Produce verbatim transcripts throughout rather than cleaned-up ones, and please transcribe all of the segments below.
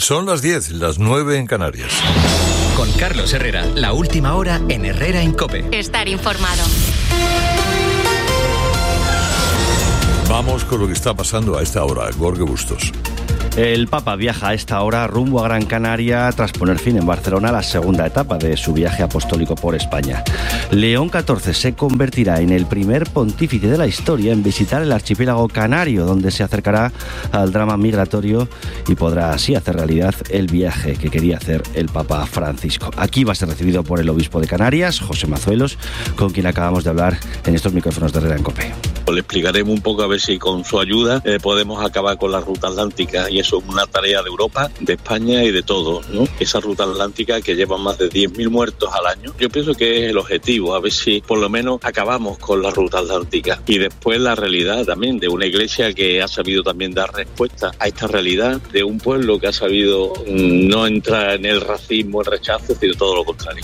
Son las diez, las nueve en Canarias. Con Carlos Herrera, la última hora en Herrera en COPE. Estar informado. Vamos con lo que está pasando a esta hora. Jorge Bustos. El Papa viaja a esta hora rumbo a Gran Canaria tras poner fin en Barcelona a la segunda etapa de su viaje apostólico por España. León catorce se convertirá en el primer pontífice de la historia en visitar el archipiélago canario, donde se acercará al drama migratorio y podrá así hacer realidad el viaje que quería hacer el Papa Francisco. Aquí va a ser recibido por el obispo de Canarias, José Mazuelos, con quien acabamos de hablar en estos micrófonos de Herrera en COPE. Le explicaremos un poco a ver si con su ayuda eh, podemos acabar con la ruta atlántica, y eso es una tarea de Europa, de España y de todos, ¿no? Esa ruta atlántica que lleva más de diez mil muertos al año. Yo pienso que es el objetivo, a ver si por lo menos acabamos con la ruta atlántica. Y después la realidad también de una iglesia que ha sabido también dar respuesta a esta realidad, de un pueblo que ha sabido mm, no entrar en el racismo, el rechazo, sino todo lo contrario.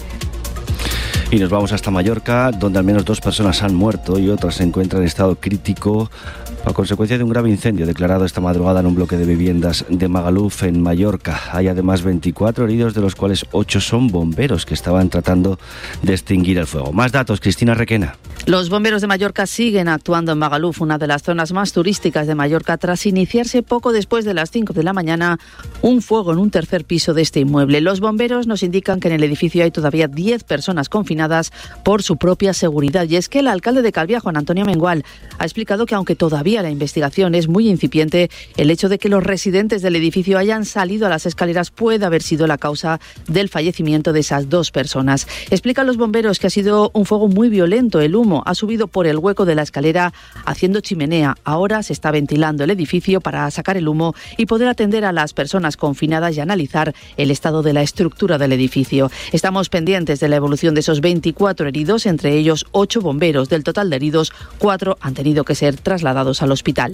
Y nos vamos hasta Mallorca, donde al menos dos personas han muerto y otras se encuentran en estado crítico a consecuencia de un grave incendio declarado esta madrugada en un bloque de viviendas de Magaluf, en Mallorca. Hay además veinticuatro heridos, de los cuales ocho son bomberos que estaban tratando de extinguir el fuego. Más datos, Cristina Requena. Los bomberos de Mallorca siguen actuando en Magaluf, una de las zonas más turísticas de Mallorca, tras iniciarse poco después de las cinco de la mañana un fuego en un tercer piso de este inmueble. Los bomberos nos indican que en el edificio hay todavía diez personas confinadas por su propia seguridad. Y es que el alcalde de Calviá, Juan Antonio Mengual, ha explicado que aunque todavía la investigación es muy incipiente, el hecho de que los residentes del edificio hayan salido a las escaleras puede haber sido la causa del fallecimiento de esas dos personas. Explican los bomberos que ha sido un fuego muy violento. El humo ha subido por el hueco de la escalera haciendo chimenea. Ahora se está ventilando el edificio para sacar el humo y poder atender a las personas confinadas y analizar el estado de la estructura del edificio. Estamos pendientes de la evolución de esos veinticuatro heridos, entre ellos ocho bomberos. Del total de heridos, cuatro han tenido que ser trasladados al hospital.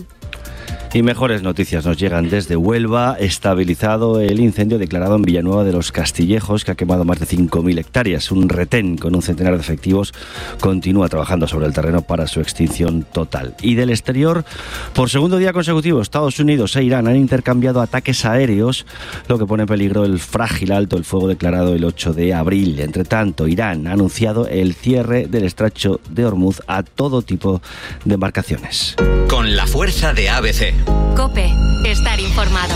Y mejores noticias nos llegan desde Huelva. Estabilizado el incendio declarado en Villanueva de los Castillejos, que ha quemado más de cinco mil hectáreas. Un retén con un centenar de efectivos continúa trabajando sobre el terreno para su extinción total. Y del exterior, por segundo día consecutivo, Estados Unidos e Irán han intercambiado ataques aéreos, lo que pone en peligro el frágil alto el fuego declarado el ocho de abril. Entre tanto, Irán ha anunciado el cierre del estrecho de Hormuz a todo tipo de embarcaciones. Con la fuerza de A B C. COPE, estar informado.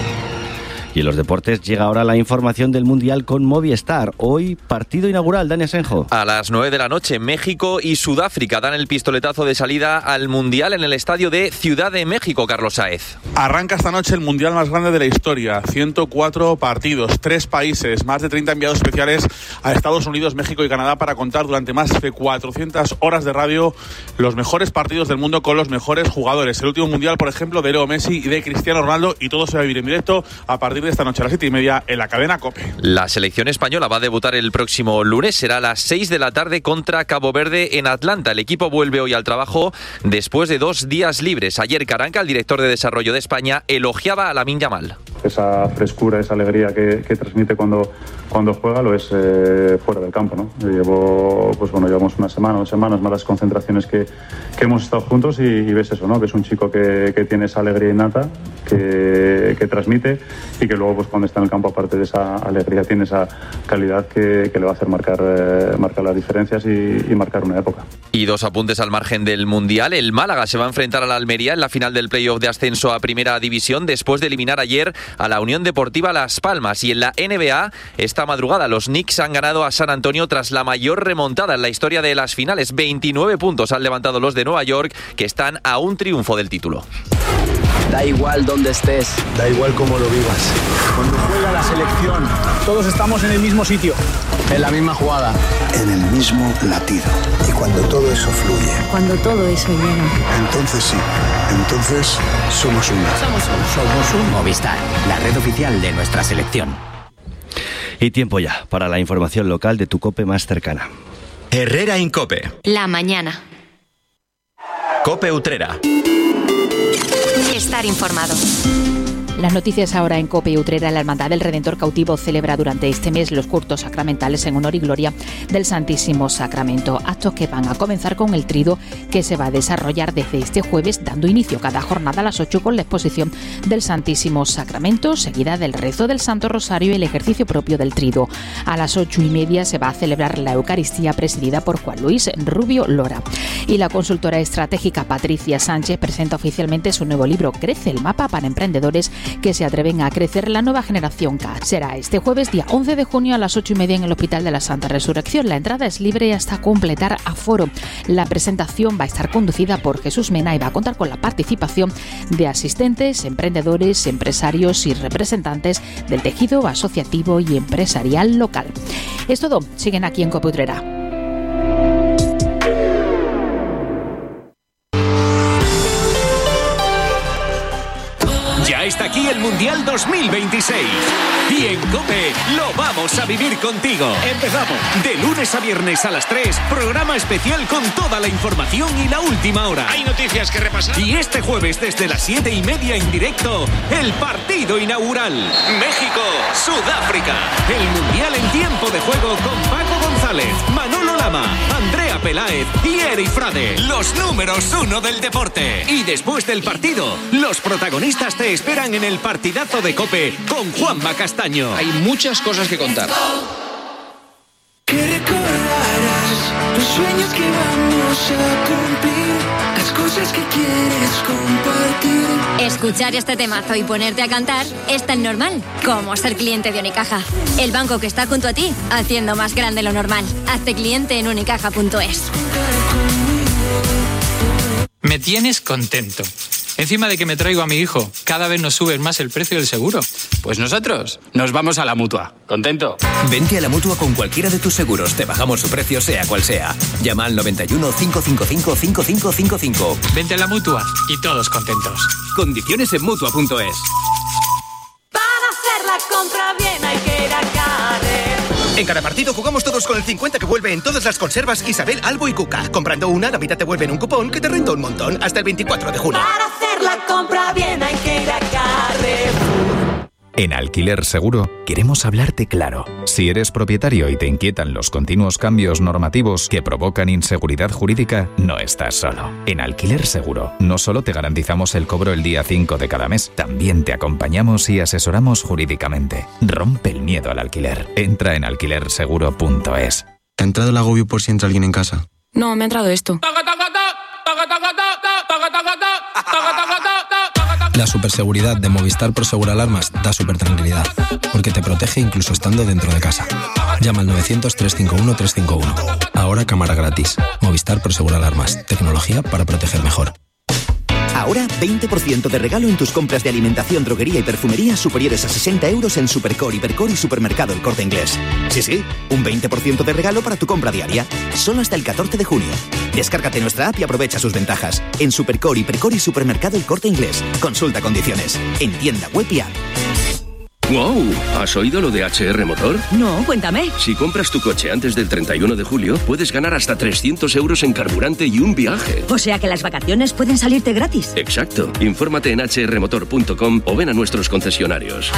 Y en los deportes llega ahora la información del Mundial con Movistar. Hoy, partido inaugural, Dani Asenjo. A las nueve de la noche, México y Sudáfrica dan el pistoletazo de salida al Mundial en el estadio de Ciudad de México, Carlos Sáez. Arranca esta noche el Mundial más grande de la historia. ciento cuatro partidos, tres países, más de treinta enviados especiales a Estados Unidos, México y Canadá para contar durante más de cuatrocientas horas de radio los mejores partidos del mundo con los mejores jugadores. El último Mundial, por ejemplo, de Leo Messi y de Cristiano Ronaldo, y todo se va a vivir en directo a partir de esta noche a las siete y media en la cadena COPE. La selección española va a debutar el próximo lunes, será a las seis de la tarde contra Cabo Verde en Atlanta. El equipo vuelve hoy al trabajo después de dos días libres. Ayer Caranca, el director de desarrollo de España, elogiaba a Lamine Yamal. Esa frescura, esa alegría que, que transmite cuando, cuando juega lo es eh, fuera del campo, ¿no? Llevo, pues bueno, llevamos una semana, dos semanas más las concentraciones que, que hemos estado juntos y, y ves eso, ¿no? Que es un chico que, que tiene esa alegría innata, que, que transmite y que luego pues cuando está en el campo, aparte de esa alegría, tiene esa calidad que, que le va a hacer marcar, eh, marcar las diferencias y, y marcar una época. Y dos apuntes al margen del Mundial. El Málaga se va a enfrentar a la Almería en la final del playoff de ascenso a Primera División después de eliminar ayer a la Unión Deportiva Las Palmas. Y en la N B A, esta madrugada los Knicks han ganado a San Antonio tras la mayor remontada en la historia de las finales. veintinueve puntos han levantado los de Nueva York, que están a un triunfo del título. Da igual dónde estés, da igual cómo lo vivas. Cuando juega la selección, todos estamos en el mismo sitio, en la misma jugada, en el mismo latido. Y cuando todo eso fluye, cuando todo eso llena, entonces sí, entonces somos uno. Somos uno. Somos un Movistar, la red oficial de nuestra selección. Y tiempo ya para la información local de tu COPE más cercana. Herrera en COPE. La mañana. COPE Utrera. Estar informado. Las noticias ahora en COPE. Utrera. La Hermandad del Redentor Cautivo celebra durante este mes los cultos sacramentales en honor y gloria del Santísimo Sacramento. Actos que van a comenzar con el trido, que se va a desarrollar desde este jueves, dando inicio cada jornada a las ocho con la exposición del Santísimo Sacramento, seguida del rezo del Santo Rosario y el ejercicio propio del trido. A las ocho y media se va a celebrar la Eucaristía, presidida por Juan Luis Rubio Lora. Y la consultora estratégica Patricia Sánchez presenta oficialmente su nuevo libro Crece, el mapa para emprendedores que se atreven a crecer, la nueva generación K. Será este jueves, día once de junio, a las ocho y media en el Hospital de la Santa Resurrección. La entrada es libre hasta completar aforo. La presentación va a estar conducida por Jesús Mena y va a contar con la participación de asistentes, emprendedores, empresarios y representantes del tejido asociativo y empresarial local. Es todo. Siguen aquí en COPE Utrera. Ya está aquí el Mundial dos mil veintiséis. Y en COPE lo vamos a vivir contigo. Empezamos. De lunes a viernes a las tres, programa especial con toda la información y la última hora. Hay noticias que repasar. Y este jueves desde las siete y media en directo, el partido inaugural. México, Sudáfrica. El Mundial en tiempo de juego con Paco González, Manolo Lama, Andrea Peláez y Eri Frade. Los números uno del deporte. Y después del partido, los protagonistas te esperan en el partidazo de COPE con Juanma Castaño. Hay muchas cosas que contar. Que recordarás los sueños que vamos a cumplir, las cosas que quieres compartir. Escuchar este temazo y ponerte a cantar es tan normal como ser cliente de Unicaja. El banco que está junto a ti, haciendo más grande lo normal. Hazte cliente en unicaja punto es. Me tienes contento. Encima de que me traigo a mi hijo, cada vez nos subes más el precio del seguro. Pues nosotros nos vamos a la Mutua. ¿Contento? Vente a la Mutua con cualquiera de tus seguros. Te bajamos su precio sea cual sea. Llama al noventa y uno, cinco cinco cinco, cinco cinco cinco cinco. Vente a la Mutua y todos contentos. Condiciones en Mutua punto es. Para hacer la compra bien hay que ir a Carrefour. En cada partido jugamos todos con el cincuenta que vuelve en todas las conservas Isabel, Albo y Cuca. Comprando una, la mitad te vuelve en un cupón que te renta un montón. Hasta el veinticuatro de junio. Para hacer la compra bien hay que ir a Carrefour. En Alquiler Seguro queremos hablarte claro. Si eres propietario y te inquietan los continuos cambios normativos que provocan inseguridad jurídica, no estás solo. En Alquiler Seguro no solo te garantizamos el cobro el día cinco de cada mes, también te acompañamos y asesoramos jurídicamente. Rompe el miedo al alquiler. Entra en alquiler seguro punto es. ¿Te ha entrado el agobio por si entra alguien en casa? No, me ha entrado esto. La superseguridad de Movistar Prosegur Alarmas da súper tranquilidad, porque te protege incluso estando dentro de casa. Llama al novecientos, trescientos cincuenta y uno, trescientos cincuenta y uno. Ahora cámara gratis. Movistar Prosegur Alarmas. Tecnología para proteger mejor. Ahora veinte por ciento de regalo en tus compras de alimentación, droguería y perfumería superiores a sesenta euros en Supercore, Hipercore y Supermercado El Corte Inglés. Sí, sí, un veinte por ciento de regalo para tu compra diaria. Solo hasta el catorce de junio. Descárgate nuestra app y aprovecha sus ventajas. En Supercore, Hipercore y Supermercado El Corte Inglés. Consulta condiciones. En tienda web y app. ¡Wow! ¿Has oído lo de H R Motor? No, cuéntame. Si compras tu coche antes del treinta y uno de julio, puedes ganar hasta trescientos euros en carburante y un viaje. O sea que las vacaciones pueden salirte gratis. Exacto. Infórmate en h r motor punto com o ven a nuestros concesionarios.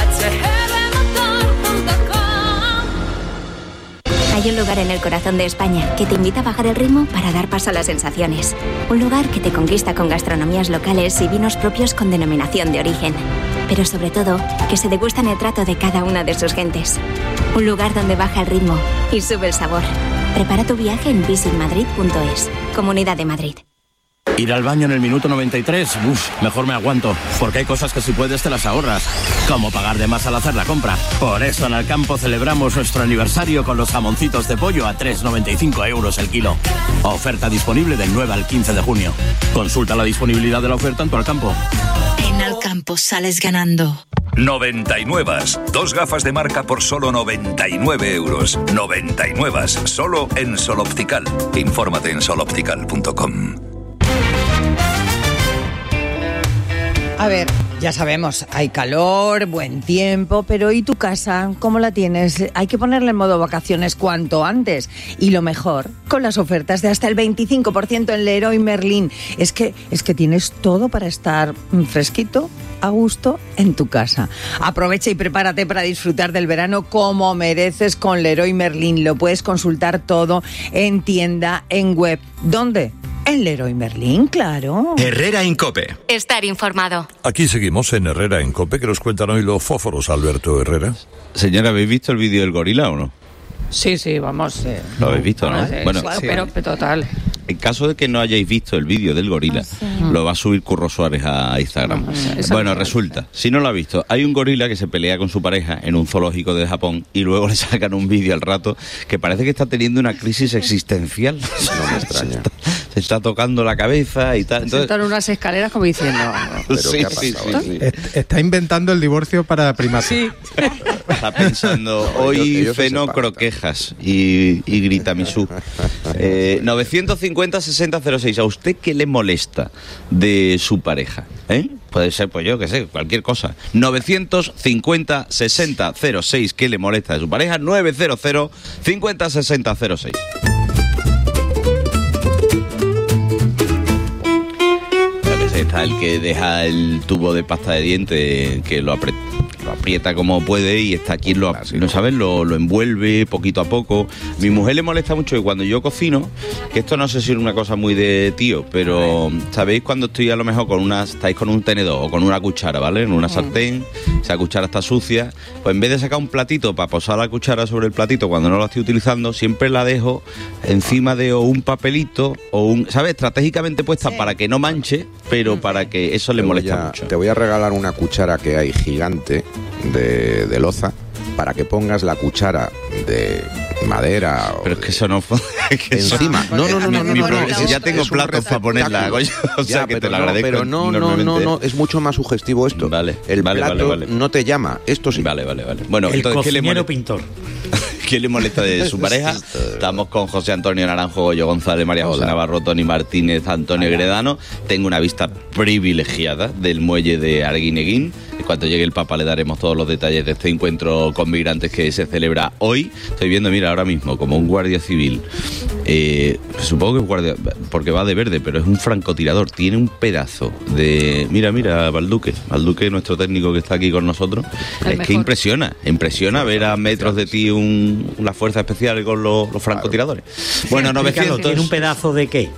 Hay un lugar en el corazón de España que te invita a bajar el ritmo para dar paso a las sensaciones. Un lugar que te conquista con gastronomías locales y vinos propios con denominación de origen. Pero sobre todo, que se degustan el trato de cada una de sus gentes. Un lugar donde baja el ritmo y sube el sabor. Prepara tu viaje en visit madrid punto es. Comunidad de Madrid. Ir al baño en el minuto noventa y tres, uff, mejor me aguanto, porque hay cosas que si puedes te las ahorras, como pagar de más al hacer la compra. Por eso en Alcampo celebramos nuestro aniversario con los jamoncitos de pollo a tres noventa y cinco euros el kilo. Oferta disponible del nueve al quince de junio. Consulta la disponibilidad de la oferta en tu Alcampo. En Alcampo sales ganando. noventa y nueve. Dos gafas de marca por solo noventa y nueve euros. noventa y nueve. Solo en Sol Optical. Infórmate en sol optical punto com. A ver, Ya sabemos, hay calor, buen tiempo, pero ¿y tu casa? ¿Cómo la tienes? Hay que ponerle en modo vacaciones cuanto antes. Y lo mejor, con las ofertas de hasta el veinticinco por ciento en Leroy Merlin. Es que, es que tienes todo para estar fresquito, a gusto, en tu casa. Aprovecha y prepárate para disfrutar del verano como mereces con Leroy Merlin. Lo puedes consultar todo en tienda, en web. ¿Dónde? En Leroy Merlin, claro. Herrera en COPE. Estar informado. Aquí seguimos en Herrera en COPE, que nos cuentan hoy los fósforos, Alberto Herrera. Señora, ¿habéis visto el vídeo del gorila o no? Sí, sí, vamos. Eh, Lo habéis visto, ¿no? Eh, Bueno, claro, sí. pero, pero total. En caso de que no hayáis visto el vídeo del gorila, Ah, sí. lo va a subir Curro Suárez a Instagram. Eso Bueno, no. resulta, si no lo ha visto, hay un gorila que se pelea con su pareja en un zoológico de Japón y luego le sacan un vídeo al rato que parece que está teniendo una crisis existencial. No me extraña. Se está, se está tocando la cabeza y tal. Entonces, Sentan unas escaleras como diciendo... ¿Pero sí, qué ha sí, pasado? sí, sí. Est- Está inventando el divorcio para primates. Sí. está pensando, hoy Ellos- ellos se ceno separan. croquejas y, y grita Misú. Eh, novecientos cincuenta sesenta cero seis, ¿a usted qué le molesta de su pareja? ¿Eh? Puede ser, pues yo qué sé, cualquier cosa. novecientos cincuenta sesenta cero seis, ¿qué le molesta de su pareja? novecientos cincuenta sesenta cero seis. Yo qué sé, está el que deja el tubo de pasta de dientes, que lo aprieta. Lo aprieta como puede y está aquí, lo, ¿no sabes? Lo, lo envuelve poquito a poco. Mi mujer le molesta mucho que cuando yo cocino, que esto no sé si es una cosa muy de tío, pero ¿sabéis cuando estoy a lo mejor con una, estáis con un tenedor o con una cuchara, ¿vale? En una sartén, esa cuchara está sucia, pues en vez de sacar un platito para posar la cuchara sobre el platito cuando no la estoy utilizando, siempre la dejo encima de o un papelito o un, ¿sabes? Estratégicamente puesta para que no manche, pero para que eso le Te voy molesta a- mucho. Te voy a regalar una cuchara que hay gigante de, de loza para que pongas la cuchara de madera. Pero es que eso no fue. Encima. No, no, no, no, no, Mi no, problema no, es- ya es- tengo es un platos para ponerla, receptáculo. Goyo, o sea Ya, que te pero lo no, agradezco. Pero no, no, no, enormemente. no, es mucho más sugestivo esto. Vale, el vale, plato vale, vale. no te llama, esto sí. Vale, vale, vale. Bueno, El entonces, ¿qué le cocinero molesta? pintor. ¿Qué le molesta de su pareja? Estamos con José Antonio Naranjo, Goyo González, María José Hola. Navarro, Tony Martínez, Antonio Gredano. Tengo una vista privilegiada del muelle de Arguineguín. En cuanto llegue el Papa le daremos todos los detalles de este encuentro con migrantes que se celebra hoy. Estoy viendo, mira, ahora mismo, como un guardia civil. Eh, supongo que es guardia, porque va de verde, pero es un francotirador. Tiene un pedazo de... Mira, mira, Balduque. Balduque, nuestro técnico que está aquí con nosotros. El es mejor. que impresiona, impresiona ver a metros de ti un, una fuerza especial con los, los francotiradores. Bueno, Ricardo, novecientos... ¿tiene un pedazo de qué?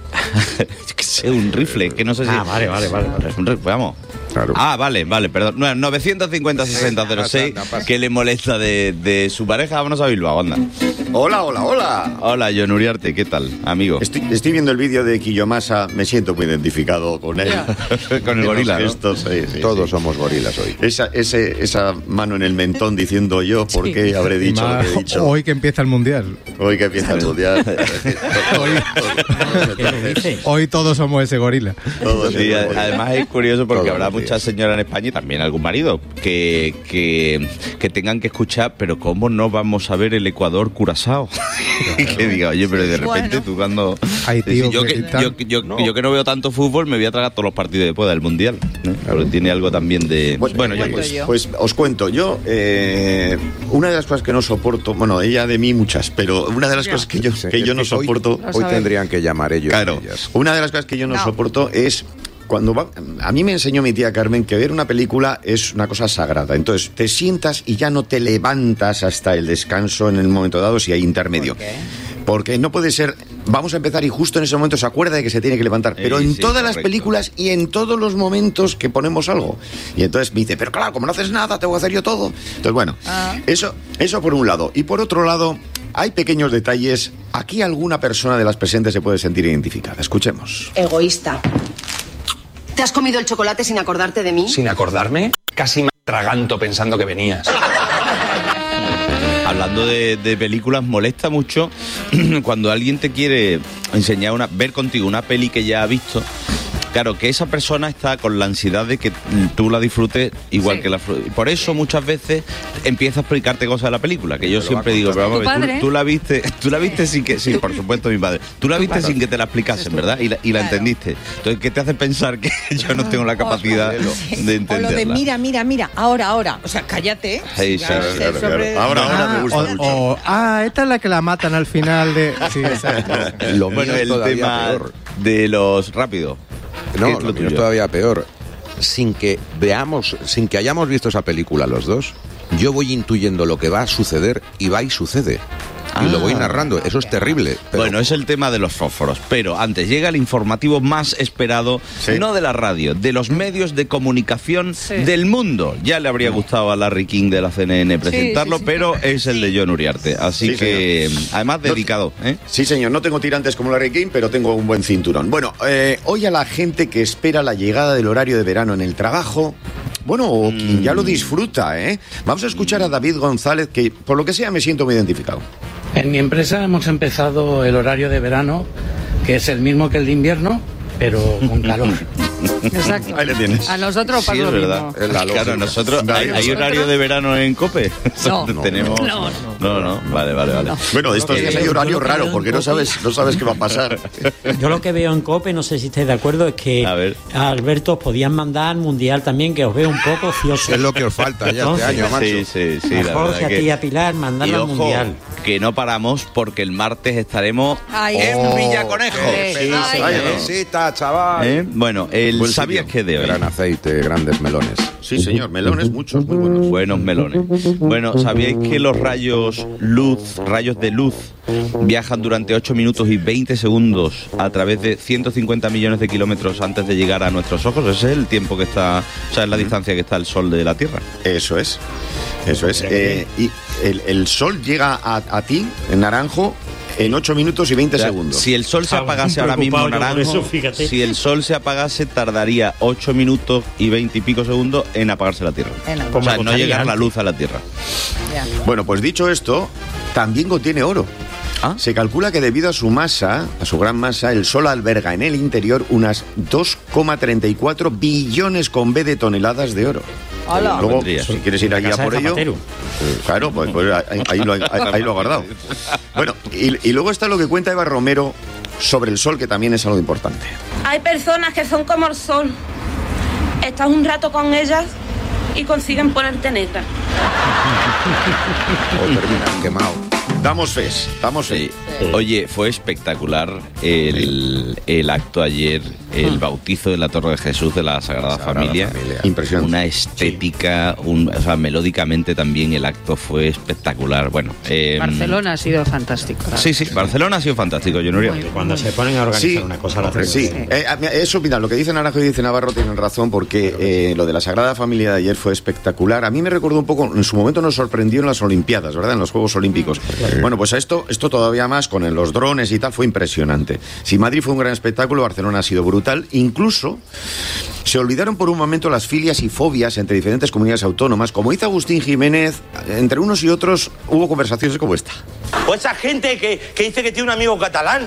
Yo qué sé, un rifle, que no sé si... Ah, vale, vale, vale, vale. Un rifle, vamos. Ah, vale, vale, perdón. No, novecientos cincuenta sesenta cero seis, ¿qué le molesta de, de su pareja? Vámonos a Bilbao, anda. Hola, hola, hola. Hola, John Uriarte, ¿qué tal, amigo? Estoy, estoy viendo el vídeo de Kiyomasa, me siento muy identificado con él. Con el gorila, ¿no? Gestos, sí, sí, Todos sí. somos gorilas hoy. Esa, ese, esa mano en el mentón diciendo yo, ¿por Sí. qué habré dicho lo que he dicho? Hoy que empieza el mundial. Hoy que empieza el mundial. Hoy todos somos ese gorila. Sí, a- además es curioso porque habrá muchas señoras en España y también algún marido que, que, que tengan que escuchar, pero ¿cómo no vamos a ver el Ecuador Curazao? Y que diga, oye, pero de repente Bueno. tú cuando... Hay Sí, sí, tíos yo, que que, están- yo, yo- yo que no veo tanto fútbol me voy a tragar todos los partidos después del Mundial. ¿eh? Porque tiene algo también de... Pues, bueno, yo pues, pues, pues os cuento, yo eh, una de las cosas que no soporto, bueno, ella de mí muchas, pero una de las cosas que yo, que yo no soporto... Hoy tendrían que llamar ellos. Claro, una de las cosas que yo no, soporto es cuando va, a mí me enseñó mi tía Carmen que ver una película es una cosa sagrada. Entonces te sientas y ya no te levantas hasta el descanso en el momento dado si hay intermedio. ¿Por qué? Porque no puede ser, vamos a empezar y justo en ese momento se acuerda de que se tiene que levantar. Pero Sí, en sí, todas las correcto. películas y en todos los momentos que ponemos algo. Y entonces me dice, pero claro, como no haces nada, tengo que hacer yo todo. Entonces, bueno, eso, eso por un lado. Y por otro lado, hay pequeños detalles. Aquí alguna persona de las presentes se puede sentir identificada. Escuchemos. Egoísta. ¿Te has comido el chocolate sin acordarte de mí? Sin acordarme, casi me atraganto pensando que venías. hablando de, de películas, molesta mucho cuando alguien te quiere enseñar una, ver contigo una peli que ya ha visto Claro, que esa persona está con la ansiedad de que tú la disfrutes igual Sí. que la... Por eso muchas veces empieza a explicarte cosas de la película, que yo siempre digo, pero vamos a ¿Tu ver, tú, padre? tú la viste, tú la viste sin que... Sí, por supuesto, mi padre. Tú la viste sin que te la explicasen, ¿verdad? Y la, y la entendiste. Entonces, ¿qué te hace pensar que yo no tengo la capacidad de O lo de entenderla? mira, mira, mira, ahora, ahora. O sea, cállate. Sí, sí, Claro, sí, claro, sobre- claro. Ahora, ahora me gusta o, mucho. o, ah, esta es la que la matan al final de... Sí, exacto. Lo mío Bueno, es el todavía tema peor. de los rápidos. ¿Qué No, es lo lo mío es tuyo? todavía peor. Sin que veamos, sin que hayamos visto esa película los dos, yo voy intuyendo lo que va a suceder y va y sucede. Y lo voy Ah. narrando. Eso es terrible. Pero Bueno, es el tema de los fósforos, pero antes llega el informativo más esperado, Sí. no de la radio, de los medios de comunicación del mundo. Ya le habría gustado a Larry King de la C N N presentarlo, sí, sí. pero es el de John Uriarte. Así Sí, que, señor. además, dedicado. ¿eh? Sí, señor, no tengo tirantes como Larry King, pero tengo un buen cinturón. Bueno, eh, hoy a la gente que espera la llegada del horario de verano en el trabajo, bueno, o quien ya lo disfruta, ¿eh? Vamos a escuchar a David González, que por lo que sea me siento muy identificado. En mi empresa hemos empezado el horario de verano, que es el mismo que el de invierno, pero con calor. Exacto. Ahí le tienes. A nosotros Sí, pasa es lo verdad. mismo. Es la Claro, lógica. nosotros. ¿Hay, Nadie hay lo horario de verano en COPE? No. Tenemos. No, no, no. Vale, vale, vale. Bueno, estos días hay horario raro, porque no sabes, no sabes qué va a pasar. Yo lo que veo en COPE, no sé si estáis de acuerdo, es que A ver. a Alberto os podían mandar mundial también, que os veo un poco ocioso. es lo que os falta ya este Entonces, año, macho. Sí, sí, sí. a la Jorge, verdad a que- ti y a Pilar, Y mandarla al ojo, mundial. que no paramos porque el martes estaremos Ay, en oh, Villaconejo. qué Sí, pedazo. sí, Ay, ¿eh? Visita, chaval. ¿Eh? Bueno, el Buen ¿sabías sitio. qué de hoy? Gran aceite, grandes melones. Sí, señor, melones muchos, muy buenos. Buenos melones. Bueno, ¿sabíais que los rayos luz, rayos de luz, viajan durante ocho minutos y veinte segundos a través de ciento cincuenta millones de kilómetros antes de llegar a nuestros ojos? Ese es el tiempo que está, o sea, es la distancia que está el Sol de la Tierra. Eso es, eso es. Eh, y el, el sol llega a, a ti, en naranjo, en ocho minutos y veinte O sea, segundos. si el sol se Estaba apagase ahora mismo preocupado yo por naranjo, eso, fíjate. si el sol se apagase tardaría ocho minutos y veinte y pico segundos en apagarse la Tierra. En O sea, no llegar la luz a la Tierra. Ya. Bueno, pues dicho esto, también contiene oro. ¿Ah? Se calcula que debido a su masa, a su gran masa, el Sol alberga en el interior unas dos coma treinta y cuatro billones con B de toneladas de oro. Hola. Luego, vendría. si quieres ir allá casa de por ello, Zapatero. eh, claro, pues, pues ahí, ahí lo, ahí- ahí lo ha guardado. Bueno, y, y luego está lo que cuenta Eva Romero sobre el Sol, que también es algo importante. Hay personas que son como el sol. Estás un rato con ellas y consiguen ponerte negra. O terminan quemado. Damos fe, damos fe. Sí. Oye, fue espectacular el, el acto ayer, el bautizo de la Torre de Jesús de la Sagrada, Sagrada Familia. Familia. Impresionante. Una estética, un, o sea, melódicamente también el acto fue espectacular. Bueno, eh, Barcelona ha sido fantástico. Sí, sí, Barcelona ha sido fantástico, yo no Cuando se ponen a organizar Sí, una cosa, la hacen sí. bien. Eh, a mí- eso, mira, lo que dice Naranjo y dice Navarro tienen razón, porque eh, lo de la Sagrada Familia de ayer fue espectacular. A mí me recordó un poco, en su momento nos sorprendió en las Olimpiadas, ¿verdad? En los Juegos Olímpicos. Bueno, pues a esto, esto todavía más, con el- los drones y tal, fue impresionante. Si Madrid fue un gran espectáculo, Barcelona ha sido brutal. Incluso se olvidaron por un momento las filias y fobias entre diferentes comunidades autónomas. Como dice Agustín Jiménez, entre unos y otros hubo conversaciones como esta. O esa gente que, que dice que tiene un amigo catalán.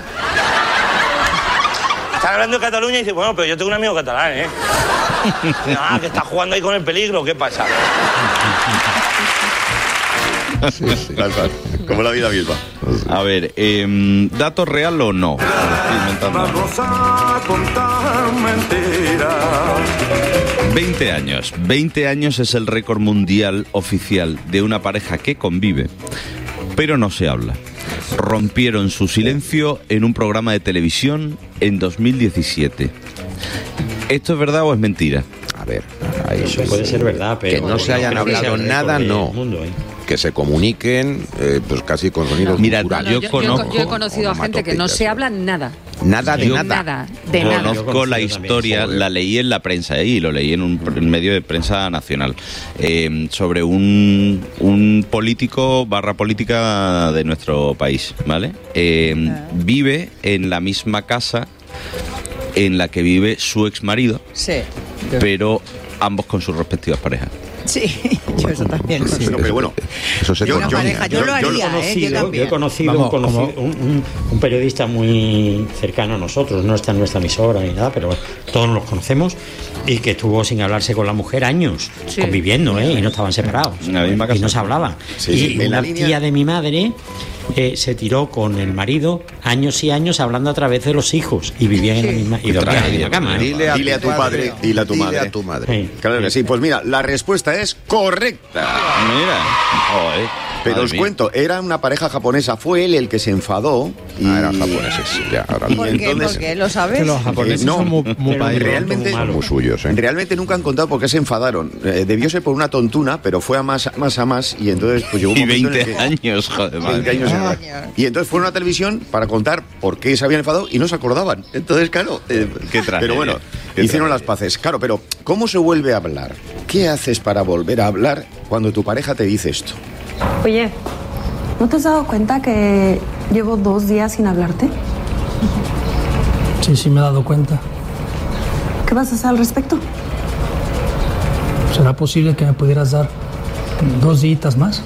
Están hablando de Cataluña y dice, bueno, pero yo tengo un amigo catalán, ¿eh? Ah, que está jugando ahí con el peligro, ¿qué pasa? Tal cual, como la vida misma. a ver, eh, ¿dato real o no? Me lo estoy inventando. veinte años. veinte años es el récord mundial oficial de una pareja que convive, pero no se habla. Rompieron su silencio en un programa de televisión en dos mil diecisiete. ¿Esto es verdad o es mentira? A ver, ahí Eso puede ser verdad, pero que no se hayan creo que sea hablado el nada, récord no. del mundo, ¿eh? Que se comuniquen, eh, pues casi con sonidos Mira, culturales. yo yo, conozco- yo he conocido a gente que no se habla nada. Nada de Yo- nada. Nada, de nada. Conozco Yo la conozco historia, también, la leí en la prensa ¿eh? y lo leí en un pr- en medio de prensa nacional, eh, sobre un, un político barra política de nuestro país, ¿vale? Eh, vive en la misma casa en la que vive su ex marido, Sí. pero ambos con sus respectivas parejas. Sí, yo eso también. Sí, no, pero bueno, eso se yo, una pareja, yo, yo lo haría, yo, ¿eh? Yo yo también. he conocido, Vamos, un, conocido un, un, un periodista muy cercano a nosotros, no está en nuestra emisora ni nada, pero todos los conocemos, y que estuvo sin hablarse con la mujer años, sí. conviviendo, ¿eh? Y no estaban separados, y no se hablaban. Sí, y una línea... tía de mi madre eh, se tiró con el marido años y años hablando a través de los hijos, y vivían en la misma y dormían en la cama. ¿eh? Dile, a, dile a tu padre, dile a tu dile madre. a tu madre. Sí. Claro que sí. Pues mira, la respuesta es correcta. Mira. Joder. Pero Madre os mía. cuento, era una pareja japonesa, fue él el que se enfadó. Y... Ah, eran japoneses, ya, ahora y ¿Por qué? entonces, ¿Por qué? ¿Lo sabes? Que los japoneses Eh, no, son muy, muy pero países, realmente, son muy suyos, ¿eh? realmente nunca han contado por qué se enfadaron. Eh, debió ser por una tontuna, pero fue a más, más a más, y entonces pues llegó un Y momento en el veinte que- años, joder, madre veinte años mía. en- Y entonces fueron a la televisión para contar por qué se habían enfadado y no se acordaban. Entonces, claro, eh, Qué tragedia, pero bueno, qué hicieron tragedia. las paces. Claro, pero ¿cómo se vuelve a hablar? ¿Qué haces para volver a hablar cuando tu pareja te dice esto? Oye, ¿no te has dado cuenta que llevo dos días sin hablarte? Sí, sí me he dado cuenta. ¿Qué vas a hacer al respecto? ¿Será posible que me pudieras dar dos días más?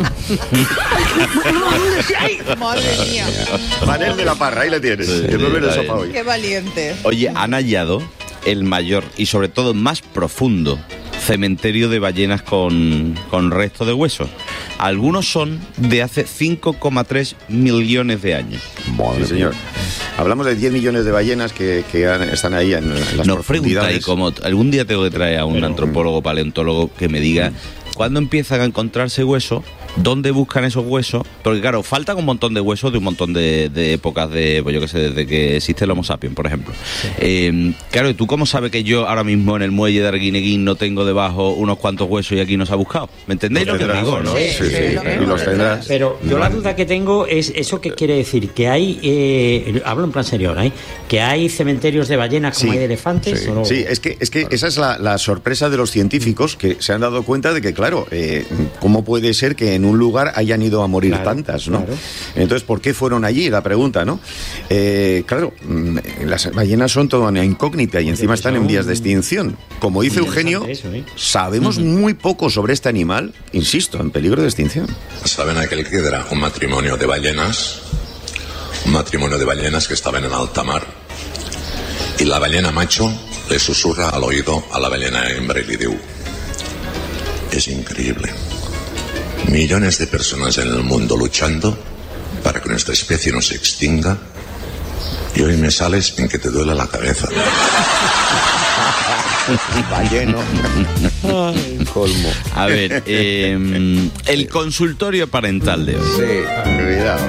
Madre mía. Panel de la Parra, ahí le tienes. Sí, que duerme en el está sofá bien. hoy. Qué valiente. Oye, han hallado el mayor y sobre todo más profundo cementerio de ballenas con, con restos de huesos. Algunos son de hace cinco coma tres millones de años. Sí, señor. Hablamos de diez millones de ballenas que, que han- están ahí en, en las Nos pregunta, y profundidades. como algún día tengo que traer a un antropólogo, paleontólogo que me diga cuándo empiezan a encontrarse huesos, dónde buscan esos huesos, porque claro, faltan un montón de huesos de un montón de, de épocas de, pues yo qué sé, desde que existe el Homo sapiens, por ejemplo. Eh, claro, ¿y tú cómo sabes que yo ahora mismo en el muelle de Arguineguín no tengo debajo unos cuantos huesos y aquí no se ha buscado? ¿Me entendéis lo que tendrás, digo, no? Sí, sí, sí. Y los tendrás. Pero yo la duda que tengo es eso que quiere decir, que hay, eh, hablo en plan serio ahora, ¿eh? Que hay cementerios de ballenas como Sí, hay de elefantes. Sí, ¿o no? sí, es que, es que esa es la, la sorpresa de los científicos que se han dado cuenta de que, claro, eh, ¿cómo puede ser que en un lugar hayan ido a morir Claro, tantas, ¿no? claro. Entonces, ¿por qué fueron allí? La pregunta, ¿no? Eh, claro, mm, las ballenas son toda una incógnita y encima están en vías de extinción. Como dice Muy Eugenio, interesante eso, ¿eh? sabemos muy poco sobre este animal, insisto, en peligro de extinción. Saben aquel que era un matrimonio de ballenas, un matrimonio de ballenas que estaban en alta mar, y la ballena macho le susurra al oído a la ballena hembra y le dice: es increíble. Millones de personas en el mundo luchando para que nuestra especie no se extinga, y hoy me sales en que te duele la cabeza. Balleno. Colmo. A ver, eh, el consultorio parental de hoy. Sí, cuidado.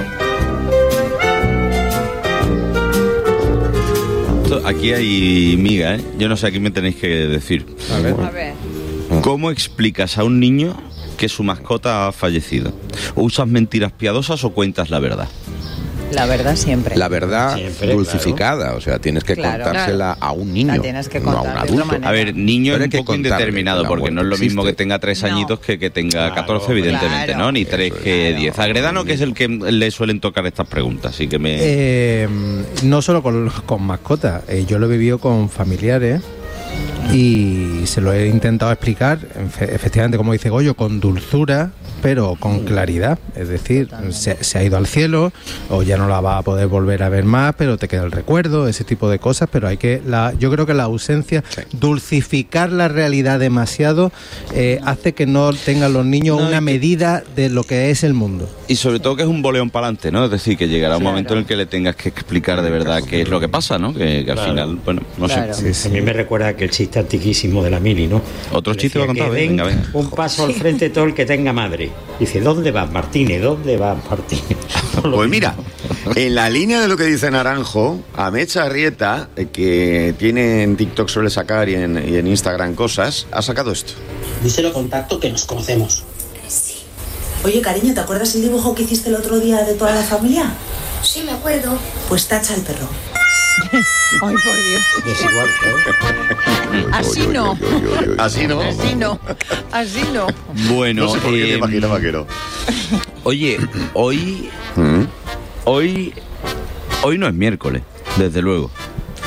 Esto- Aquí hay miga, ¿eh? Yo no sé, aquí me tenéis que decir. A ver. A ver. ¿Cómo explicas a un niño que su mascota ha fallecido? ¿O usas mentiras piadosas o cuentas la verdad? La verdad siempre. La verdad Siempre, dulcificada, o sea, tienes que Claro. contársela a un niño, La tienes que no a un contar de otra adulto. manera. A ver, niño Pero es hay un que poco contarle indeterminado, que la porque no es lo muerte mismo que existe. tenga tres No. añitos que que tenga Claro, catorce, evidentemente, claro. ¿no? Ni tres que Claro. diez. Agredano, que es el que le suelen tocar estas preguntas, así que me... Eh, no solo con, con mascotas, eh, yo lo he vivido con familiares y se lo he intentado explicar, efe- efectivamente, como dice Goyo, con dulzura, pero con claridad. Es decir, se, se ha ido al cielo o ya no la va a poder volver a ver más, pero te queda el recuerdo, ese tipo de cosas. Pero hay que, la, yo creo que la ausencia, dulcificar la realidad demasiado, eh, hace que no tengan los niños No, una y que- medida de lo que es el mundo. Y sobre todo que es un boleón para adelante, ¿no? Es decir, que llegará un Claro. momento en el que le tengas que explicar de verdad qué es lo que pasa, ¿no? Que, que al Claro. final, bueno, no Claro. sé. A mí me recuerda aquel chiste antiquísimo de la Mili, ¿no? Otro Le chiste decía lo ha contado, que ¿eh? den Venga, venga. un paso al frente todo el que tenga madre. Dice, ¿dónde vas, Martínez? ¿Dónde vas, Martínez? Pues mira, en la línea de lo que dice Naranjo, Amecha Arrieta, eh, que tiene en TikTok suele sacar y en, y en Instagram cosas, ha sacado esto. Díselo contacto que nos conocemos. Oye, cariño, ¿te acuerdas el dibujo que hiciste el otro día de toda la familia? Sí, me acuerdo. Pues tacha el perro. Ay, por Dios. Desigual, ¿no? Así no. Así no. Así no. Así no. Bueno, No sé por qué te eh, imaginaba que no. oye, hoy, hoy, hoy no es miércoles, desde luego.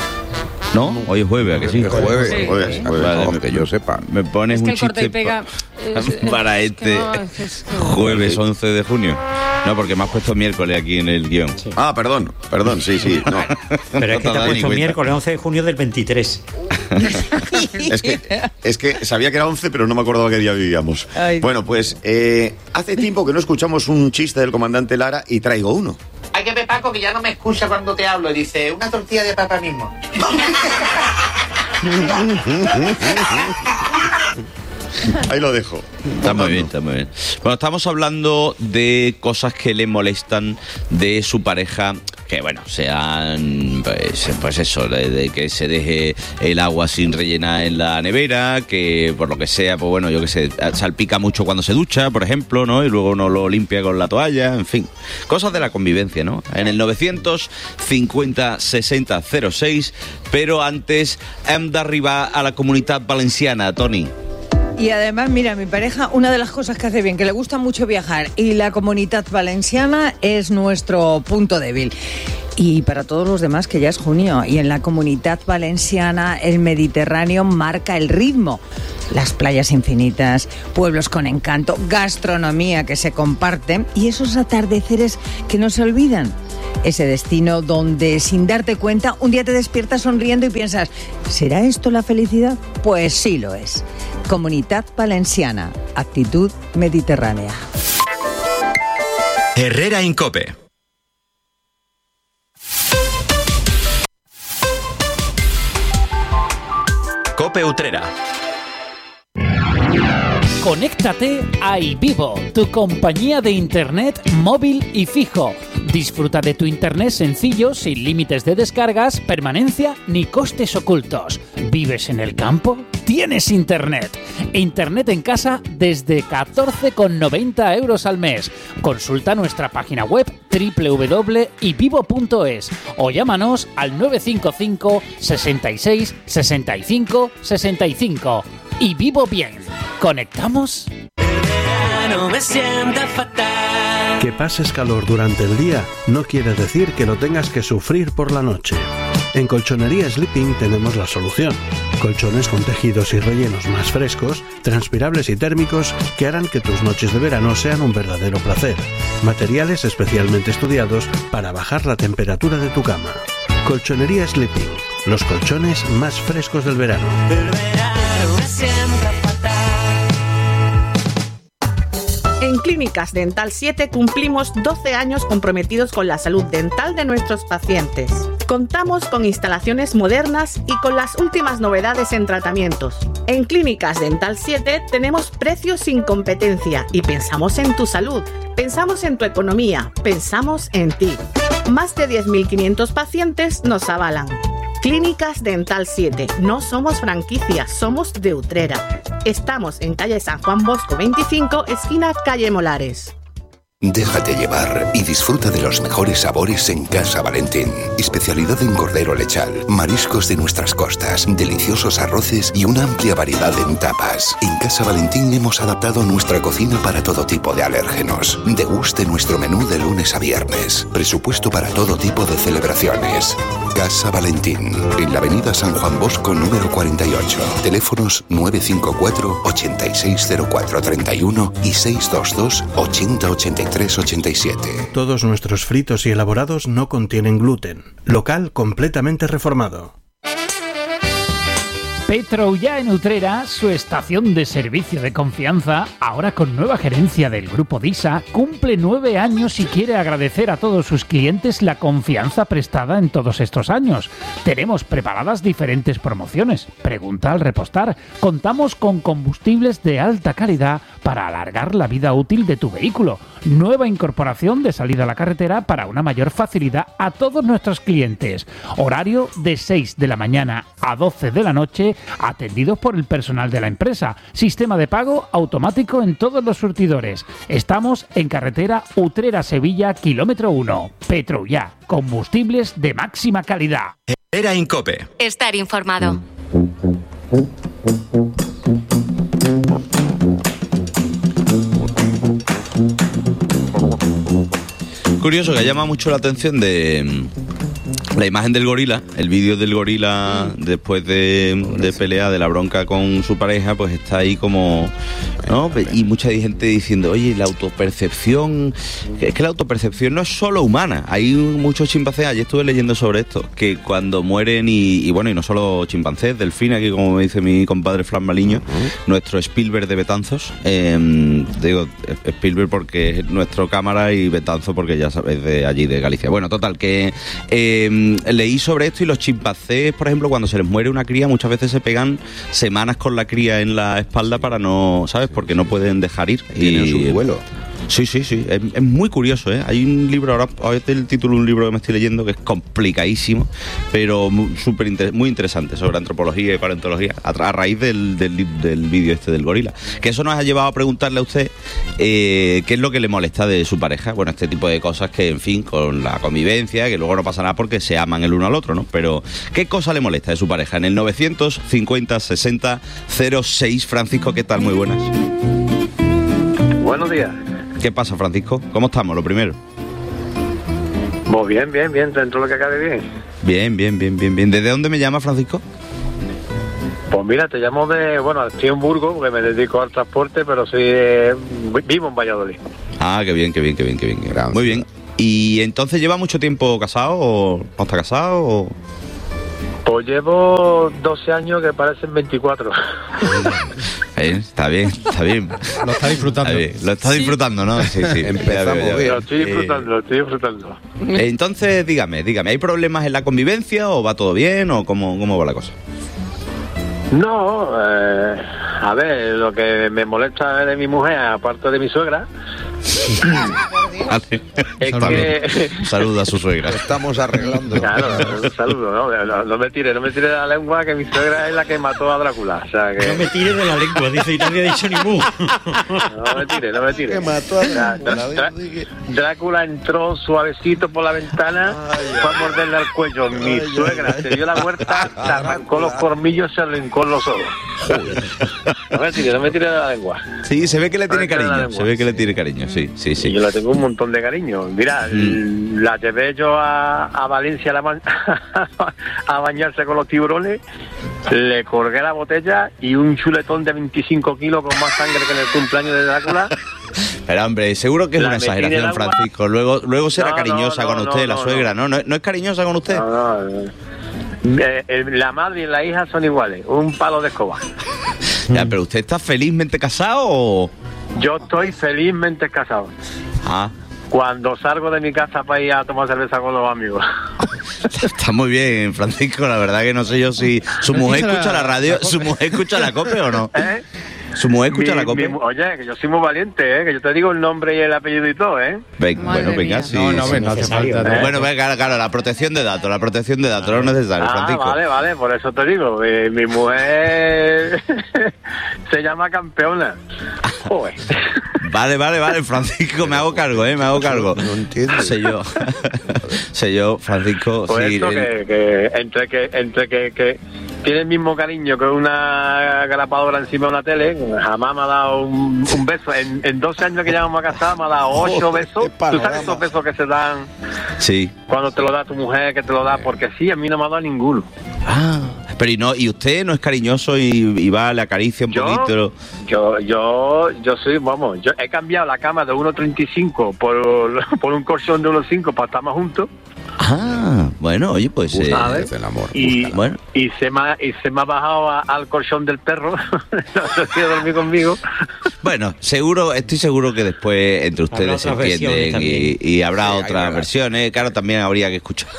¿No? Hoy es jueves, ¿a que sí? Es jueves, Sí. jueves, Sí. jueves, Vale, no, me- que yo sepa. Me pones Es que un el corte chiste y pega- pa- Es- para es que este no, es- es que- jueves once de junio. No, porque me has puesto miércoles aquí en el guión. Ah, perdón, perdón, sí, sí. No. Pero es que No te te ha das ni puesto cuenta. miércoles once de junio del veintitrés. Es que, es que sabía que era once, pero no me acordaba qué día vivíamos. Ay. Bueno, pues eh, hace tiempo que no escuchamos un chiste del comandante Lara y traigo uno. Hay que ver, Paco, que ya no me escucha cuando te hablo. Dice, una tortilla de papa mismo. Ahí lo dejo. Está muy bien, está muy bien. Bueno, estamos hablando de cosas que le molestan de su pareja, que bueno, sean pues, pues eso, de, de que se deje el agua sin rellenar en la nevera, que por lo que sea, pues bueno, yo que sé, salpica mucho cuando se ducha, por ejemplo, ¿no? Y luego no lo limpia con la toalla, en fin, cosas de la convivencia, ¿no? En el novecientos cincuenta sesenta cero seis, pero antes hem d'arribar a la Comunitat Valenciana, Toni. Y además, mira, mi pareja, una de las cosas que hace bien, que le gusta mucho viajar, y la Comunitat Valenciana es nuestro punto débil. Y para todos los demás, que ya es junio, y en la Comunitat Valenciana el Mediterráneo marca el ritmo. Las playas infinitas, pueblos con encanto, gastronomía que se comparte y esos atardeceres que no se olvidan. Ese destino donde, sin darte cuenta, un día te despiertas sonriendo y piensas, ¿será esto la felicidad? Pues sí lo es. Comunitat Valenciana, actitud mediterránea. Herrera Incope. Cope Utrera. Conéctate a iVivo, tu compañía de internet móvil y fijo. Disfruta de tu internet sencillo, sin límites de descargas, permanencia ni costes ocultos. ¿Vives en el campo? Tienes internet. Internet en casa desde catorce con noventa euros al mes. Consulta nuestra página web doble u doble u doble u punto ivivo punto es o llámanos al nueve cinco cinco, sesenta y seis, sesenta y cinco, sesenta y cinco. Y vivo bien. ¿Conectamos? No me sienta fatal. Que pases calor durante el día no quiere decir que lo tengas que sufrir por la noche. En Colchonería Sleeping tenemos la solución. Colchones con tejidos y rellenos más frescos, transpirables y térmicos que harán que tus noches de verano sean un verdadero placer. Materiales especialmente estudiados para bajar la temperatura de tu cama. Colchonería Sleeping, los colchones más frescos del verano. En Clínicas Dental siete cumplimos doce años comprometidos con la salud dental de nuestros pacientes. Contamos con instalaciones modernas y con las últimas novedades en tratamientos. En Clínicas Dental siete tenemos precios sin competencia y pensamos en tu salud, pensamos en tu economía, pensamos en ti. Más de diez mil quinientos pacientes nos avalan. Clínicas Dental siete. No somos franquicia, somos de Utrera. Estamos en calle San Juan Bosco veinticinco, esquina calle Molares. Déjate llevar y disfruta de los mejores sabores en Casa Valentín. Especialidad en cordero lechal, mariscos de nuestras costas, deliciosos arroces y una amplia variedad en tapas. En Casa Valentín hemos adaptado nuestra cocina para todo tipo de alérgenos. Deguste nuestro menú de lunes a viernes. Presupuesto para todo tipo de celebraciones. Casa Valentín, en la avenida San Juan Bosco número cuarenta y ocho. Teléfonos nueve cinco cuatro, ochenta y seis cero cuatro treinta y uno y seis dos dos, ochenta ochenta y tres ochenta y siete. Todos nuestros fritos y elaborados no contienen gluten. Local completamente reformado. Petroullà en Utrera, su estación de servicio de confianza, ahora con nueva gerencia del Grupo DISA, cumple nueve años y quiere agradecer a todos sus clientes la confianza prestada en todos estos años. Tenemos preparadas diferentes promociones. Pregunta al repostar. Contamos con combustibles de alta calidad para alargar la vida útil de tu vehículo. Nueva incorporación de salida a la carretera para una mayor facilidad a todos nuestros clientes. Horario de seis de la mañana a doce de la noche, atendidos por el personal de la empresa. Sistema de pago automático en todos los surtidores. Estamos en carretera Utrera-Sevilla, kilómetro uno. Petroullà, combustibles de máxima calidad. Herrera Incope. Estar informado. Curioso que llama mucho la atención de la imagen del gorila, el vídeo del gorila después de, de pelea, de la bronca con su pareja, pues está ahí como ¿no? Y mucha gente diciendo, oye, la autopercepción, es que la autopercepción no es solo humana. Hay muchos chimpancés, ayer estuve leyendo sobre esto, que cuando mueren y, y bueno, y no solo chimpancés, delfines, aquí como me dice mi compadre Fran Maliño, uh-huh. nuestro Spielberg de Betanzos, eh, digo Spielberg porque es nuestro cámara y Betanzos porque ya sabéis de allí de Galicia. Bueno, total, que eh, leí sobre esto y los chimpancés, por ejemplo, cuando se les muere una cría, muchas veces se pegan semanas con la cría en la espalda para no, ¿sabes? Porque no pueden dejar ir. Tienen y su vuelo. Sí, sí, sí. Es, es muy curioso, ¿eh? Hay un libro, ahora, ahora es el título de un libro que me estoy leyendo que es complicadísimo, pero muy, super inter, muy interesante sobre antropología y paleontología, a, a raíz del, del, del vídeo este del gorila. Que eso nos ha llevado a preguntarle a usted eh, qué es lo que le molesta de su pareja. Bueno, este tipo de cosas que, en fin, con la convivencia, que luego no pasa nada porque se aman el uno al otro, ¿no? Pero, ¿qué cosa le molesta de su pareja? En el novecientos cincuenta sesenta cero seis, Francisco, ¿qué tal? Muy buenas. Buenos días. ¿Qué pasa, Francisco? ¿Cómo estamos, lo primero? Pues bien, bien, bien, dentro de lo que cabe bien. Bien, bien, bien, bien, bien. ¿Desde dónde me llama, Francisco? Pues mira, te llamo de, bueno, estoy en Burgos, porque me dedico al transporte, pero soy, eh, vivo en Valladolid. Ah, qué bien, qué bien, qué bien, qué bien. Gracias. Muy bien. ¿Y entonces lleva mucho tiempo casado o no está casado o...? Pues llevo doce años que parecen veinticuatro. Bien, está bien, está bien. Lo está disfrutando. Está bien. Lo está Sí. disfrutando, ¿no? Sí, sí. Empezamos bien. Lo estoy disfrutando, lo estoy disfrutando. Entonces, dígame, dígame, ¿hay problemas en la convivencia o va todo bien o cómo, cómo va la cosa? No, eh, a ver, lo que me molesta de mi mujer, aparte de mi suegra, Vale. es Saludo. que... Saluda a su suegra. Estamos arreglando. Claro, un saludo, ¿no? No, no me tire, no me tire de la lengua, que mi suegra es la que mató a Drácula. O sea, que... No me tire de la lengua, dice, y nadie ha dicho ni mu. No me tire, no me tire. Que mató a Drácula. Drá- Drá- Drácula entró suavecito por la ventana, fue a morderle al cuello. Mi suegra se dio la vuelta, se arrancó los cormillos, se arrancó los ojos. No me tire, no me tire de la lengua. Sí, se ve que le No me tiene tire de la cariño, lengua. se ve que le tiene cariño, sí, sí, sí. Y yo la tengo un montón de cariño. Mira, Mm. la llevé yo a, a Valencia a, la ba- a bañarse con los tiburones, le colgué la botella y un chuletón de veinticinco kilos con más sangre que en el cumpleaños de Drácula. Pero hombre, seguro que es La una metí en el exageración, agua. Francisco. Luego, luego será No, cariñosa no, con no, usted, no, la no, suegra, ¿no? ¿No, es- no es cariñosa con usted? No, no, eh. Eh, eh, la madre y la hija son iguales, un palo de escoba. Ya, pero ¿usted está felizmente casado o...? Yo estoy felizmente casado. Ah, Cuando salgo de mi casa para ir a tomar cerveza con los amigos. está muy bien, Francisco. La verdad que no sé yo si... ¿Su mujer escucha la radio? ¿Su mujer escucha la COPE o no? ¿Eh? ¿Su mujer escucha Mi- la COPE? mi- oye, que yo soy muy valiente, ¿eh? Que yo te digo el nombre y el apellido y todo, ¿eh? Ven- Madre bueno, venga, mía. sí. No, no, sí. no hace falta, ¿eh? Bueno, venga, claro, claro, la protección de datos, la protección de datos, no es necesario, Ah, Francisco. vale, vale, por eso te digo. Mi, mi mujer se llama campeona. Joder. Vale, vale, vale, Francisco, me hago cargo, ¿eh? Me hago cargo. No entiendo. Sé yo. Sé yo, Francisco. Por sí, eso el- que, que entre que entre que, que tiene el mismo cariño que una grapadora encima de una tele, jamás me ha dado un, un beso. En, en doce años que llevamos a casar me ha dado ocho besos. ¿Tú sabes esos besos que se dan Sí. cuando te lo da tu mujer, que te lo da? Porque sí, a mí no me ha dado ninguno. Ah, pero y no, y usted no es cariñoso y, y va, le acaricia un Yo, poquito. yo, yo, yo soy, vamos, yo he cambiado la cama de uno treinta y cinco por, por un colchón de uno cinco para estar más juntos. Ah, bueno, oye, pues eh, ¿Sabes? el amor. Y, bueno. y se me ha, y se me ha bajado a- al colchón del perro. No quiere dormir conmigo. Bueno, seguro, estoy seguro que después entre ustedes se otras entienden versiones y, y habrá Sí, hay otras verdad. versiones. Claro, también habría que escuchar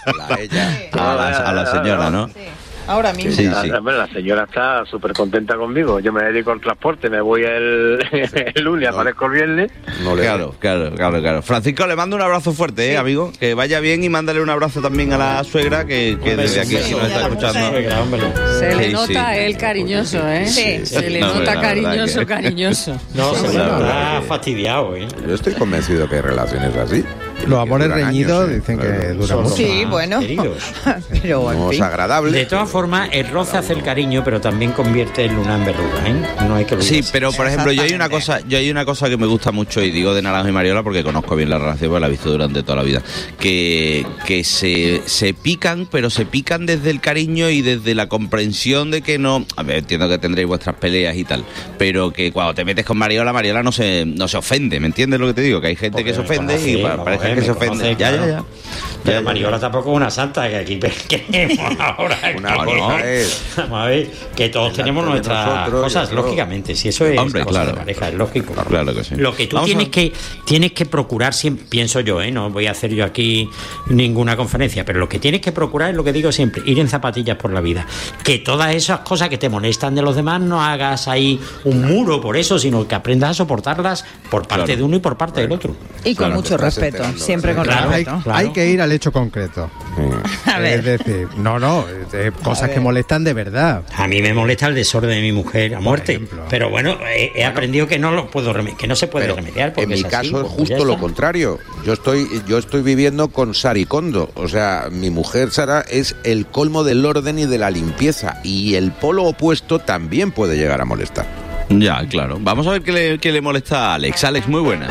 a, la, a la señora, ¿no? Ahora mismo. Sí, la, sí. la- bueno, la señora está súper contenta conmigo. Yo me dedico al transporte, me voy el, el lunes, aparezco el viernes. Claro, claro, claro, claro. Francisco, le mando un abrazo fuerte, ¿eh, amigo? Que vaya bien y mándale un abrazo también a la suegra que, que desde aquí, si nos está escuchando. Se le Sí, nota sí. él cariñoso, ¿eh? Sí. Se le No, nota la verdad cariñoso, que- cariñoso. No, se La verdad está que- fastidiado, ¿eh? Yo estoy convencido que hay relaciones así. Los amores duran reñidos años, ¿eh? dicen Claro. que duran Son mucho. Sí, bueno. queridos. Pero en No es fin. agradable. De todas formas, el roce hace el cariño, pero también convierte el luna en verruga, ¿eh? No hay que olvidarse. Sí, pero por ejemplo, yo hay una cosa, yo hay una cosa que me gusta mucho, y digo de Naranjo y Mariola porque conozco bien la relación, porque la he visto durante toda la vida, que, que se, se pican, pero se pican desde el cariño y desde la comprensión de que no. A ver, entiendo que tendréis vuestras peleas y tal, pero que cuando te metes con Mariola, Mariola no se, no se ofende, ¿me entiendes lo que te digo? Que hay gente Porque que se me ofende conoce, y pa- vamos, parece eh, que me se ofende. conoce, Ya, claro. ya, ya. Pero Mariola tampoco es una santa, que aquí queremos ahora. Una que- cosa es- Vamos a ver, que todos Delante tenemos de nuestras nosotros, cosas, y otro. lógicamente, si eso es Hombre, cosa claro. de pareja, es lógico. Claro que sí. Lo que tú Vamos tienes a- que tienes que procurar siempre, pienso yo, ¿eh? No voy a hacer yo aquí ninguna conferencia, pero lo que tienes que procurar es lo que digo siempre, ir en zapatillas por la vida. Que todas esas cosas que te molestan de los demás no hagas ahí un muro por eso, sino que aprendas a soportarlas por parte Claro. de uno y por parte del otro. Y con Claro, mucho te estás respeto, enterando, siempre sí. con Claro, Hay, respeto. claro. hay que ir al hecho concreto. A ver. Es decir, no, no, de cosas que molestan de verdad. A mí me molesta el desorden de mi mujer a muerte, ejemplo. pero bueno, he, he aprendido que no lo puedo reme- que no se puede Pero remediar. Porque en mi es así, caso es pues ya justo lo está. contrario. Yo estoy, yo estoy viviendo con Saricondo. O sea, mi mujer Sara es el colmo del orden y de la limpieza. Y el polo opuesto también puede llegar a molestar. Ya, claro. Vamos a ver qué le, qué le molesta a Alex. Alex, muy buenas.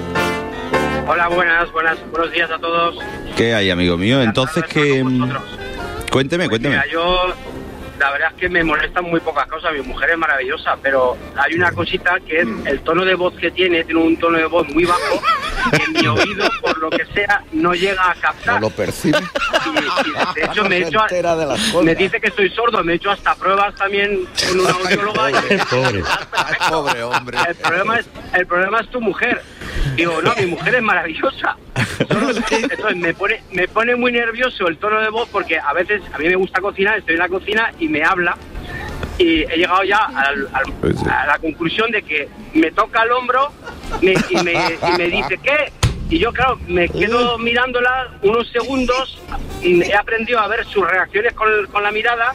Hola, buenas, buenas, buenos días a todos. ¿Qué hay, amigo mío? Entonces, que Vosotros. cuénteme, cuénteme. Mira, yo la verdad es que me molestan muy pocas cosas. Mi mujer es maravillosa, pero hay una cosita que es el tono de voz que tiene. Tiene un tono de voz muy bajo que en mi oído, por lo que sea, no llega a captar. No lo percibe. Y, y, de hecho, me, he No se hecho, entera de las cosas. me dice que soy sordo. Me he hecho hasta pruebas también con una audióloga. y- Pobre. Ay, pobre hombre. El problema es, el problema es tu mujer. Digo, no, mi mujer es maravillosa. Solo- Entonces me pone, me pone muy nervioso el tono de voz porque a veces a mí me gusta cocinar, estoy en la cocina y me habla y he llegado ya al- al- a la conclusión de que me toca el hombro me- y, me, y me dice ¿qué? Y yo, claro, me quedo mirándola unos segundos y he aprendido a ver sus reacciones con, con la mirada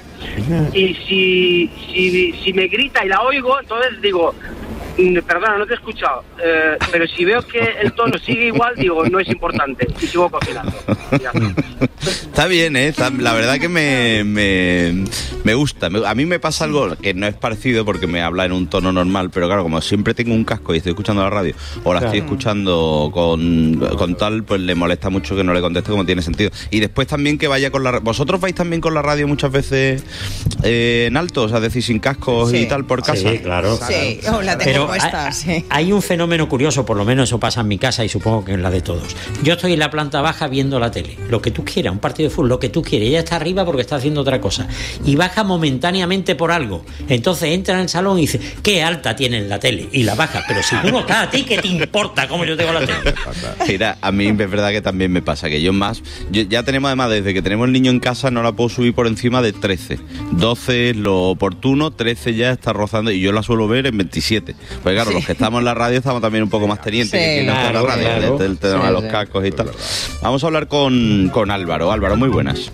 y si, si, si me grita y la oigo, entonces digo, mm, perdona, no te he escuchado, eh, pero si veo que el tono sigue igual, digo, no es importante y sigo cocinando. Y ya está. Está bien, ¿eh? Está- la verdad que me, me, me gusta. Me- a mí me pasa algo que no es parecido porque me habla en un tono normal, pero claro, como siempre tengo un casco y estoy escuchando la radio o la estoy Claro. escuchando con, con tal, pues le molesta mucho que no le conteste como tiene sentido. Y después también que vaya con la... ¿Vosotros vais también con la radio muchas veces eh, en alto? O sea, decir, sin cascos Sí. y tal por casa. Sí, claro. Sí, oh, la tengo Pero puesta, hay, sí. hay un fenómeno curioso, por lo menos eso pasa en mi casa y supongo que en la de todos. Yo estoy en la planta baja viendo la tele, lo que tú quieras, un partido de fútbol, lo que tú quieras. Ella está arriba porque está haciendo otra cosa y baja momentáneamente por algo. Entonces entra en el salón y dice, qué alta tiene la tele, y la baja. Pero si tú no estás, ¿a ti qué te importa cómo yo tengo la tele? Mira, a mí es verdad que también me pasa, que yo más, yo- ya tenemos además, desde que tenemos el niño en casa, no la puedo subir por encima de trece. doce es lo oportuno, trece ya está rozando, y yo la suelo ver en veintisiete. Pues claro, Sí. los que estamos en la radio estamos también un poco más tenientes Sí. que quien no está en la Claro, radio, claro. el, el tema de Sí, los sí. cascos y tal. Vamos a hablar con, con Álvaro. Álvaro, muy buenas.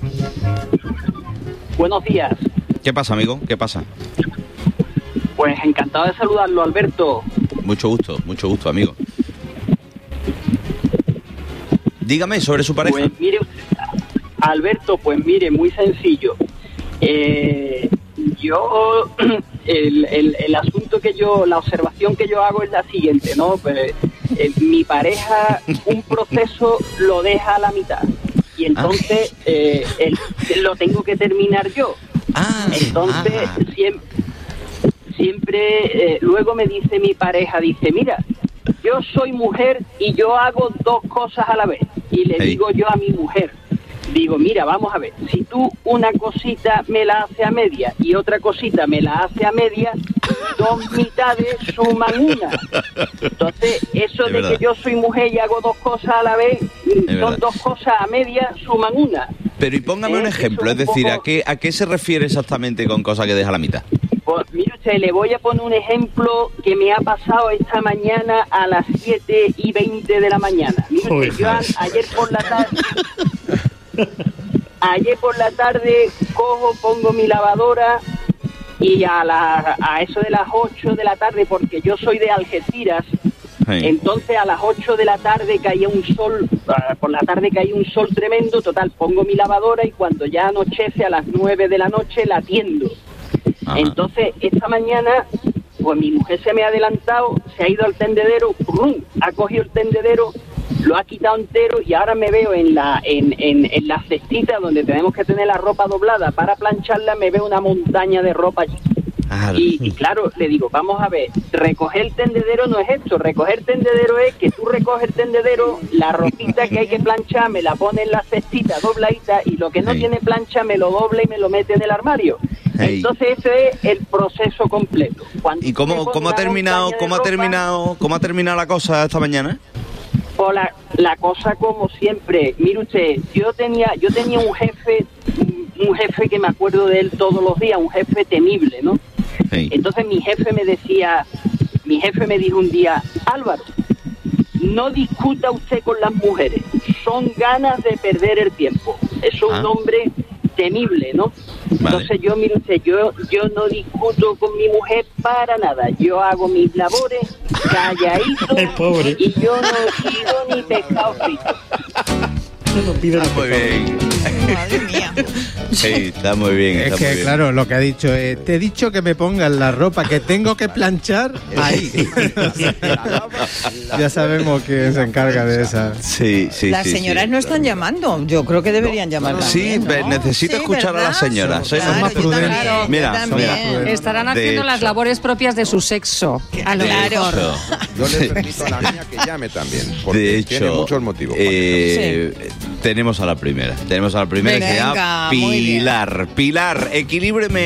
Buenos días. ¿Qué pasa, amigo? ¿Qué pasa? Pues encantado de saludarlo, Alberto. Mucho gusto, mucho gusto, amigo. Dígame sobre su pareja. Pues mire, Alberto, pues mire, muy sencillo. Eh, yo, el, el, el asunto que yo, la observación que yo hago es la siguiente, ¿no? Pues, eh, mi pareja, un proceso lo deja a la mitad. Y entonces eh, el- lo tengo que terminar yo. Entonces, siempre, siempre eh, luego me dice mi pareja, dice, mira, yo soy mujer y yo hago dos cosas a la vez. Y le Ey. digo yo a mi mujer, digo, mira, vamos a ver, si tú una cosita me la haces a media y otra cosita me la hace a media, dos mitades suman una. Entonces, eso Es de verdad. que yo soy mujer y hago dos cosas a la vez, son verdad. dos cosas a media, suman una. Pero y póngame un Eh, ejemplo, es eso es un decir, ¿a poco- qué, ¿a qué se refiere exactamente con cosas que deja a la mitad? Pues mire usted, le voy a poner un ejemplo que me ha pasado esta mañana a las siete y veinte de la mañana. Mire Uy, usted, yo a- madre. ayer por la tarde... Ayer por la tarde cojo, pongo mi lavadora y a, la, a eso de las ocho de la tarde, porque yo soy de Algeciras, Entonces a las ocho de la tarde caía un sol, por la tarde caía un sol tremendo, total, pongo mi lavadora y cuando ya anochece a las nueve de la noche la atiendo. Ajá. Entonces esta mañana, pues mi mujer se me ha adelantado, se ha ido al tendedero, ¡rum!, ha cogido el tendedero, lo ha quitado entero y ahora me veo en la en, en, en la cestita donde tenemos que tener la ropa doblada para plancharla, me veo una montaña de ropa allí. Ah, y, y claro, le digo, vamos a ver, recoger el tendedero no es esto, recoger el tendedero es que tú recoges el tendedero, la ropita que hay que planchar me la pone en la cestita dobladita y lo que no hey. tiene plancha me lo dobla y me lo mete en el armario. Hey. Entonces ese es el proceso completo. Cuando ¿Y cómo, cómo ha terminado, cómo ha ropa, terminado, cómo ha terminado la cosa esta mañana? Pues la, la cosa como siempre, mire usted, yo tenía, yo tenía un jefe, un jefe que me acuerdo de él todos los días, un jefe temible, ¿no? Sí. Entonces mi jefe me decía, mi jefe me dijo un día, Álvaro, no discuta usted con las mujeres, son ganas de perder el tiempo. Es un ah. hombre temible, ¿no? Vale. Entonces yo, mire usted, yo, yo no discuto con mi mujer para nada, yo hago mis labores calladito y yo no pido ni pescado frito. No pido ah, muy bien. Madre mía. Sí, está muy bien. Es está que, muy bien. claro, lo que ha dicho es, te he dicho que me pongan la ropa que tengo que planchar ahí. Ya sabemos quién se encarga de esa. Sí, sí, Las sí, señoras sí. no están llamando. Yo creo que deberían llamar. Sí, también, ¿no? necesito sí, escuchar ¿verdad? a las señoras. Soy Claro, más prudente. claro, mira, mira. Estarán haciendo las labores propias de su sexo. A lo mejor. Yo le permito a la niña que llame también. Porque De hecho, tiene muchos motivos. Eh, sí. Tenemos a la primera. Tenemos a la primera Venga, que se llama Pilar. Pilar, equilíbreme